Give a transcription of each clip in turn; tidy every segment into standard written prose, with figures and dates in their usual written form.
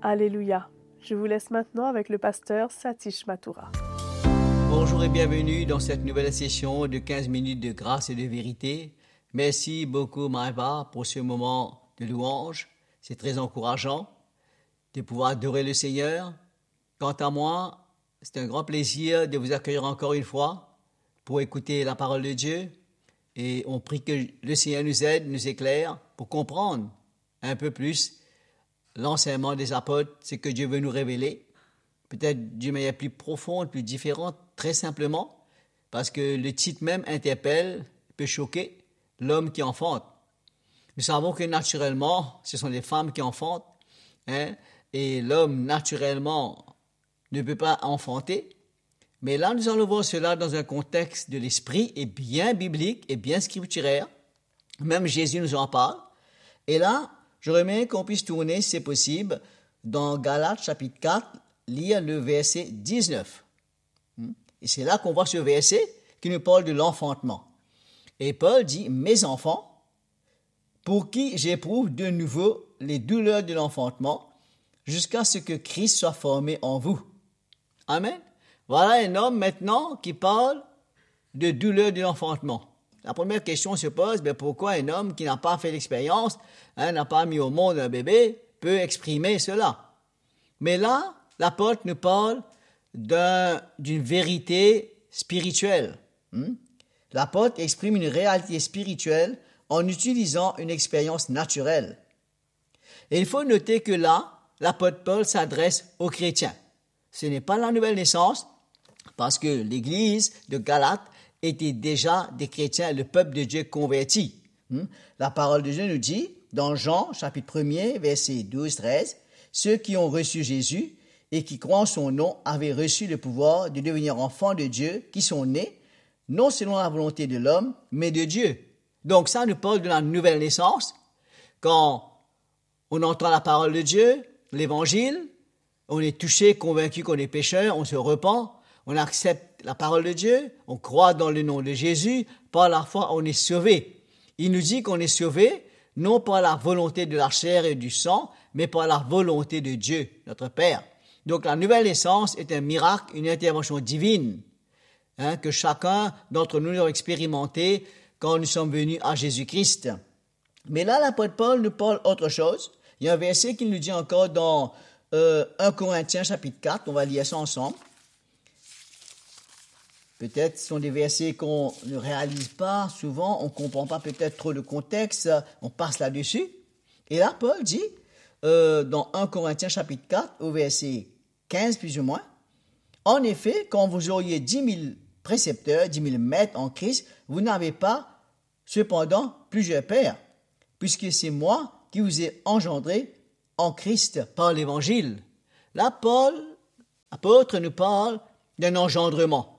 Alléluia. Je vous laisse maintenant avec le pasteur Satish Mathura. Bonjour et bienvenue dans cette nouvelle session de 15 minutes de grâce et de vérité. Merci beaucoup Maëva pour ce moment de louange. C'est très encourageant de pouvoir adorer le Seigneur. Quant à moi, c'est un grand plaisir de vous accueillir encore une fois pour écouter la parole de Dieu. Et on prie que le Seigneur nous aide, nous éclaire pour comprendre un peu plus l'enseignement des apôtres, ce que Dieu veut nous révéler, peut-être d'une manière plus profonde, plus différente, très simplement, parce que le titre même interpelle, peut choquer l'homme qui enfante. Nous savons que naturellement, ce sont les femmes qui enfantent, et l'homme naturellement ne peut pas enfanter. Mais là, nous allons voir cela dans un contexte de l'esprit et bien biblique et bien scripturaire. Même Jésus nous en parle. Et là, j'aurais aimé qu'on puisse tourner, si c'est possible, dans Galates chapitre 4, lire le verset 19. Et c'est là qu'on voit ce verset qui nous parle de l'enfantement. Et Paul dit « Mes enfants, pour qui j'éprouve de nouveau les douleurs de l'enfantement, jusqu'à ce que Christ soit formé en vous. » Amen. Voilà un homme maintenant qui parle de douleurs de l'enfantement. La première question se pose, pourquoi un homme qui n'a pas fait l'expérience, n'a pas mis au monde un bébé, peut exprimer cela? Mais là, l'apôtre nous parle d'une vérité spirituelle. L'apôtre exprime une réalité spirituelle en utilisant une expérience naturelle. Et il faut noter que là, l'apôtre Paul s'adresse aux chrétiens. Ce n'est pas la nouvelle naissance, parce que l'église de Galate était déjà des chrétiens, le peuple de Dieu converti. La parole de Dieu nous dit, dans Jean, chapitre 1er, versets 12-13, « Ceux qui ont reçu Jésus et qui croient en son nom avaient reçu le pouvoir de devenir enfants de Dieu, qui sont nés, non selon la volonté de l'homme, mais de Dieu. » Donc ça nous parle de la nouvelle naissance. Quand on entend la parole de Dieu, l'évangile, on est touché, convaincu qu'on est pécheur, on se repent, on accepte la parole de Dieu, on croit dans le nom de Jésus, par la foi on est sauvé. Il nous dit qu'on est sauvé, non par la volonté de la chair et du sang, mais par la volonté de Dieu, notre Père. Donc la nouvelle naissance est un miracle, une intervention divine, que chacun d'entre nous a expérimenté quand nous sommes venus à Jésus-Christ. Mais là, l'apôtre Paul nous parle autre chose. Il y a un verset qu'il nous dit encore dans 1 Corinthiens chapitre 4, on va lire ça ensemble. Peut-être ce sont des versets qu'on ne réalise pas souvent, on ne comprend pas peut-être trop le contexte, on passe là-dessus. Et là, Paul dit, dans 1 Corinthiens chapitre 4, au verset 15 plus ou moins, « En effet, quand vous auriez 10 000 précepteurs, 10 000 maîtres en Christ, vous n'avez pas cependant plusieurs pères, puisque c'est moi qui vous ai engendré en Christ par l'Évangile. » Là, Paul, apôtre, nous parle d'un engendrement.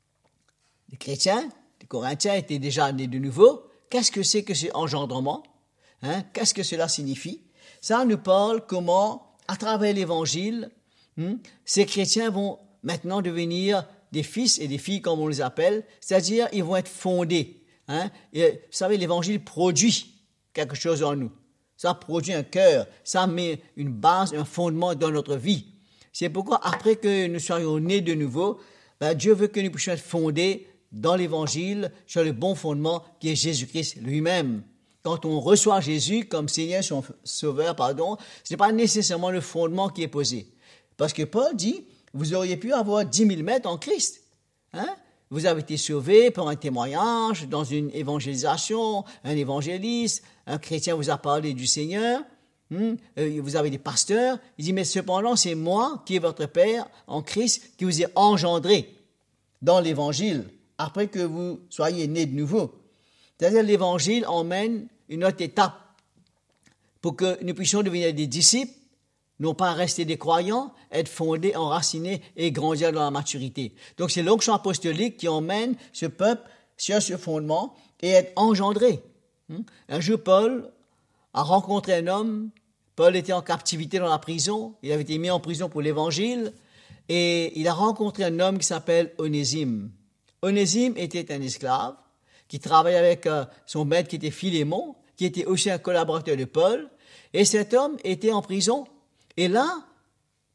Les chrétiens, les Corinthiens étaient déjà nés de nouveau. Qu'est-ce que c'est que ce engendrement? Qu'est-ce que cela signifie? Ça nous parle comment, à travers l'Évangile, ces chrétiens vont maintenant devenir des fils et des filles, comme on les appelle, c'est-à-dire ils vont être fondés. Et, vous savez, l'Évangile produit quelque chose en nous. Ça produit un cœur, ça met une base, un fondement dans notre vie. C'est pourquoi, après que nous soyons nés de nouveau, Dieu veut que nous puissions être fondés dans l'Évangile sur le bon fondement qui est Jésus-Christ lui-même. Quand on reçoit Jésus comme Seigneur, son Sauveur, ce n'est pas nécessairement le fondement qui est posé. Parce que Paul dit, vous auriez pu avoir 10 000 maîtres en Christ. Vous avez été sauvés par un témoignage, dans une évangélisation, un évangéliste, un chrétien vous a parlé du Seigneur, vous avez des pasteurs. Il dit, mais cependant, c'est moi qui est votre Père en Christ qui vous ai engendré dans l'Évangile, après que vous soyez nés de nouveau. C'est-à-dire l'Évangile emmène une autre étape pour que nous puissions devenir des disciples, non pas rester des croyants, être fondés, enracinés et grandir dans la maturité. Donc c'est l'onction apostolique qui emmène ce peuple sur ce fondement et être engendré. Un jour, Paul a rencontré un homme. Paul était en captivité dans la prison. Il avait été mis en prison pour l'Évangile. Et il a rencontré un homme qui s'appelle Onésime. Onésime était un esclave qui travaillait avec son maître qui était Philémon, qui était aussi un collaborateur de Paul. Et cet homme était en prison. Et là,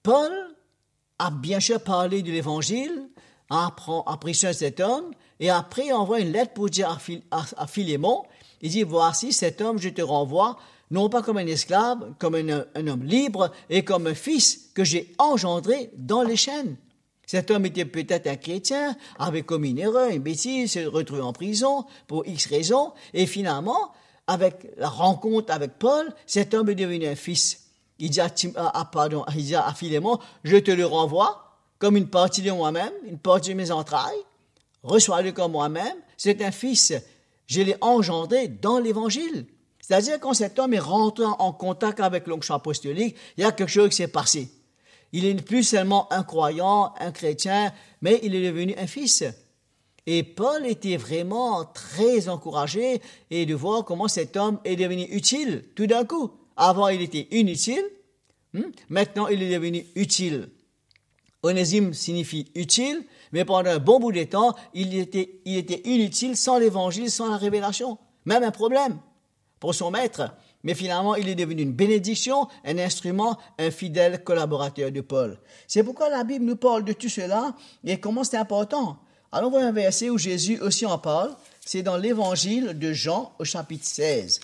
Paul a bien sûr parlé de l'évangile, a pris soin de cet homme, et après il envoie une lettre pour dire à Philémon, il dit, voici cet homme, je te renvoie, non pas comme un esclave, comme un homme libre, et comme un fils que j'ai engendré dans les chaînes. Cet homme était peut-être un chrétien, avait commis une erreur, une bêtise, s'est retrouvé en prison pour X raisons, et finalement, avec la rencontre avec Paul, cet homme est devenu un fils. Il dit à Philémon, je te le renvoie comme une partie de moi-même, une partie de mes entrailles, reçois-le comme moi-même, c'est un fils, je l'ai engendré dans l'évangile. C'est-à-dire quand cet homme est rentré en contact avec l'onction apostolique, il y a quelque chose qui s'est passé. Il n'est plus seulement un croyant, un chrétien, mais il est devenu un fils. Et Paul était vraiment très encouragé et de voir comment cet homme est devenu utile tout d'un coup. Avant, il était inutile. Maintenant, il est devenu utile. Onésime signifie utile, mais pendant un bon bout de temps, il était inutile sans l'évangile, sans la révélation. Même un problème pour son maître. Mais finalement, il est devenu une bénédiction, un instrument, un fidèle collaborateur de Paul. C'est pourquoi la Bible nous parle de tout cela et comment c'est important. Allons voir un verset où Jésus aussi en parle. C'est dans l'évangile de Jean au chapitre 16.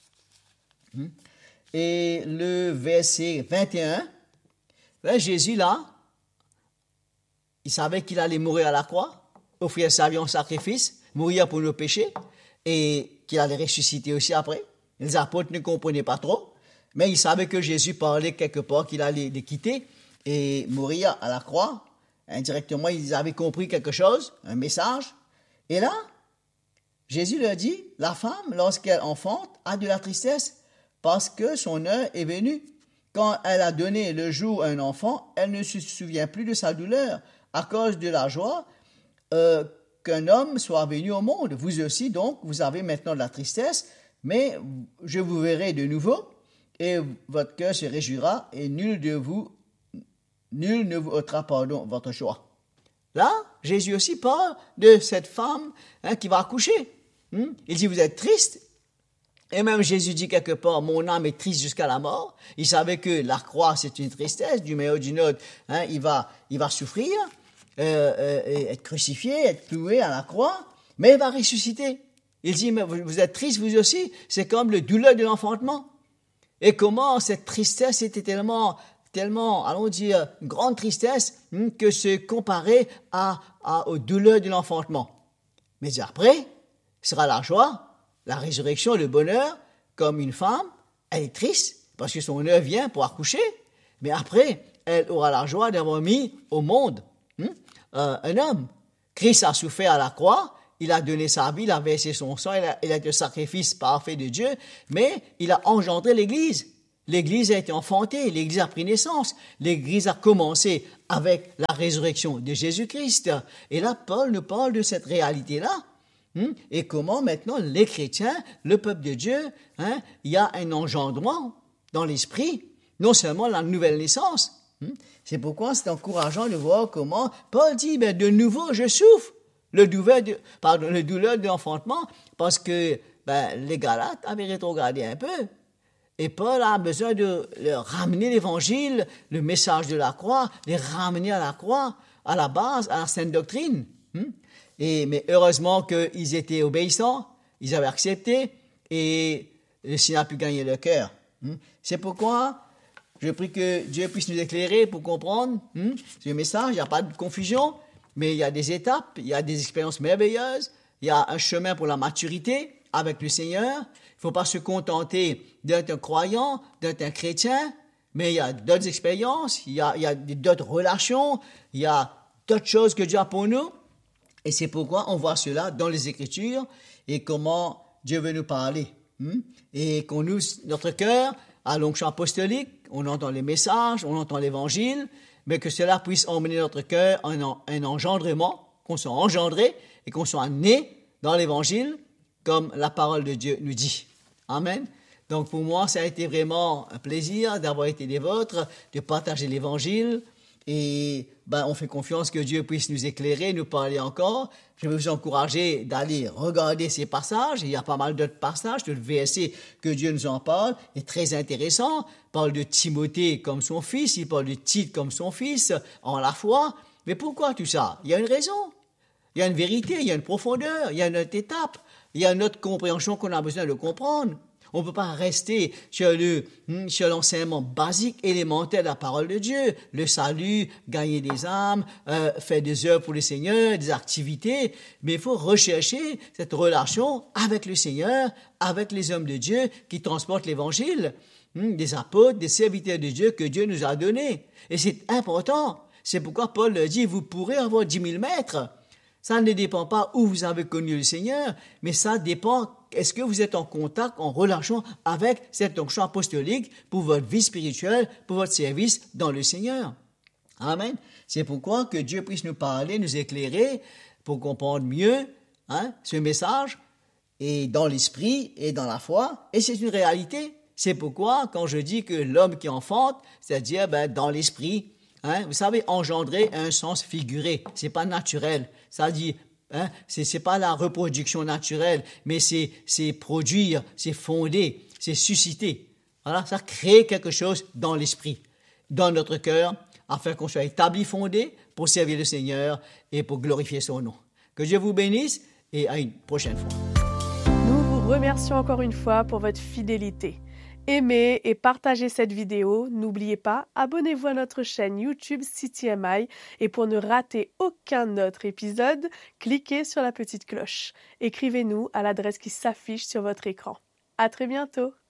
Et le verset 21, là, Jésus, là, il savait qu'il allait mourir à la croix, offrir sa vie en sacrifice, mourir pour nos péchés, et qu'il allait ressusciter aussi après. Les apôtres ne comprenaient pas trop, mais ils savaient que Jésus parlait quelque part qu'il allait les quitter et mourir à la croix. Indirectement, ils avaient compris quelque chose, un message. Et là, Jésus leur dit, la femme, lorsqu'elle enfante, a de la tristesse parce que son heure est venue. Quand elle a donné le jour à un enfant, elle ne se souvient plus de sa douleur à cause de la joie qu'un homme soit venu au monde. Vous aussi, donc, vous avez maintenant de la tristesse, mais je vous verrai de nouveau et votre cœur se réjouira et nul ne vous ôtera votre joie. Là, Jésus aussi parle de cette femme qui va accoucher. Il dit, vous êtes triste. Et même Jésus dit quelque part, mon âme est triste jusqu'à la mort. Il savait que la croix, c'est une tristesse, d'une manière ou d'une autre. Il va souffrir, être crucifié, être cloué à la croix, mais il va ressusciter. Il dit, mais vous êtes triste vous aussi, c'est comme le douleur de l'enfantement. Et comment cette tristesse était tellement, allons dire, une grande tristesse que se comparer aux douleurs de l'enfantement. Mais après, sera la joie, la résurrection, le bonheur, comme une femme, elle est triste parce que son heure vient pour accoucher, mais après, elle aura la joie d'avoir mis au monde un homme. Christ a souffert à la croix, il a donné sa vie, il a versé son sang, il a été le sacrifice parfait de Dieu, mais il a engendré l'Église. L'Église a été enfantée, l'Église a pris naissance, l'Église a commencé avec la résurrection de Jésus-Christ. Et là, Paul nous parle de cette réalité-là. Et comment maintenant les chrétiens, le peuple de Dieu, il y a un engendrement dans l'esprit, non seulement la nouvelle naissance. C'est pourquoi c'est encourageant de voir comment Paul dit, de nouveau je souffre. Le douleur de l'enfantement, parce que les Galates avaient rétrogradé un peu. Et Paul a besoin de leur ramener l'évangile, le message de la croix, les ramener à la croix, à la base, à la sainte doctrine. Mais heureusement qu'ils étaient obéissants, ils avaient accepté, et le Seigneur a pu gagner leur cœur. C'est pourquoi je prie que Dieu puisse nous éclairer pour comprendre ce message. Il n'y a pas de confusion, mais il y a des étapes, il y a des expériences merveilleuses, il y a un chemin pour la maturité avec le Seigneur. Il ne faut pas se contenter d'être un croyant, d'être un chrétien, mais il y a d'autres expériences, il y a d'autres relations, il y a d'autres choses que Dieu a pour nous. Et c'est pourquoi on voit cela dans les Écritures et comment Dieu veut nous parler. Et qu'on ouvre notre cœur à l'onction apostolique, on entend les messages, on entend l'Évangile, mais que cela puisse emmener notre cœur à un engendrement, qu'on soit engendré et qu'on soit né dans l'Évangile, comme la parole de Dieu nous dit. Amen. Donc pour moi, ça a été vraiment un plaisir d'avoir été des vôtres, de partager l'Évangile Et on fait confiance que Dieu puisse nous éclairer, nous parler encore. Je vais vous encourager d'aller regarder ces passages. Il y a pas mal d'autres passages, d'autres versets que Dieu nous en parle. C'est très intéressant. Il parle de Timothée comme son fils, il parle de Tite comme son fils, en la foi. Mais pourquoi tout ça? Il y a une raison. Il y a une vérité, il y a une profondeur, il y a une autre étape, il y a une autre compréhension qu'on a besoin de comprendre. On ne peut pas rester sur l'enseignement basique, élémentaire de la parole de Dieu. Le salut, gagner des âmes, faire des œuvres pour le Seigneur, des activités. Mais il faut rechercher cette relation avec le Seigneur, avec les hommes de Dieu qui transportent l'Évangile, des apôtres, des serviteurs de Dieu que Dieu nous a donnés. Et c'est important. C'est pourquoi Paul dit, vous pourrez avoir 10 000 maîtres. Ça ne dépend pas où vous avez connu le Seigneur, mais ça dépend, est-ce que vous êtes en contact, en relation avec cette onction apostolique pour votre vie spirituelle, pour votre service dans le Seigneur. Amen. C'est pourquoi que Dieu puisse nous parler, nous éclairer pour comprendre mieux ce message, et dans l'esprit et dans la foi, et c'est une réalité. C'est pourquoi quand je dis que l'homme qui enfante, c'est-à-dire dans l'esprit, vous savez, engendrer a un sens figuré, c'est pas naturel. Ça dit, c'est pas la reproduction naturelle, mais c'est produire, c'est fonder, c'est susciter. Voilà, ça crée quelque chose dans l'esprit, dans notre cœur, afin qu'on soit établi, fondé pour servir le Seigneur et pour glorifier son nom. Que Dieu vous bénisse et à une prochaine fois. Nous vous remercions encore une fois pour votre fidélité. Aimez et partagez cette vidéo. N'oubliez pas, abonnez-vous à notre chaîne YouTube CityMI et pour ne rater aucun autre épisode, cliquez sur la petite cloche. Écrivez-nous à l'adresse qui s'affiche sur votre écran. À très bientôt!